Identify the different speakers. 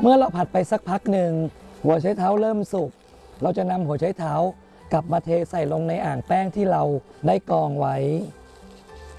Speaker 1: เมื่อเราผัดไปสักพักหนึ่งหัวไชเท้าเริ่มสุกเราจะนำหัวไชเท้ากลับมาเทใส่ลงในอ่างแป้งที่เราได้กรองไว้